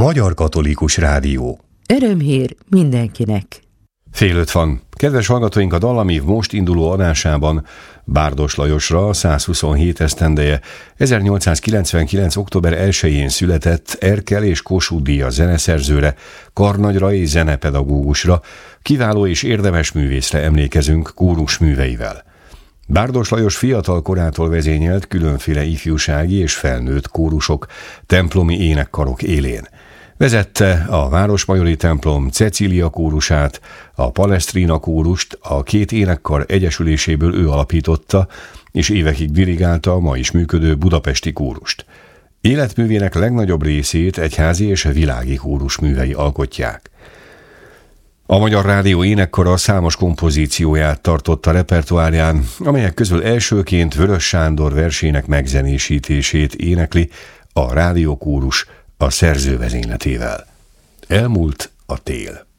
Magyar Katolikus Rádió. Örömhír mindenkinek. Fél öt van. Kedves hallgatóink, a Dallamív most induló adásában Bárdos Lajosra, a 127 esztendeje 1899. október 1-én született Erkel és Kossuth Díjas zeneszerzőre, karnagyra és zenepedagógusra, kiváló és érdemes művészre emlékezünk kórus műveivel. Bárdos Lajos fiatal korától vezényelt különféle ifjúsági és felnőtt kórusok, templomi énekkarok élén. Vezette a Városmajori templom Cecília kórusát, a Palestrina kórust, a két énekkar egyesüléséből ő alapította, és évekig dirigálta a ma is működő budapesti kórust. Életművének legnagyobb részét egyházi és világi kórus művei alkotják. A Magyar Rádió énekkara számos kompozícióját tartotta repertoárján, amelyek közül elsőként Vörös Sándor versének megzenésítését énekli a rádiókórus a szerző vezényletével. Elmúlt a tél.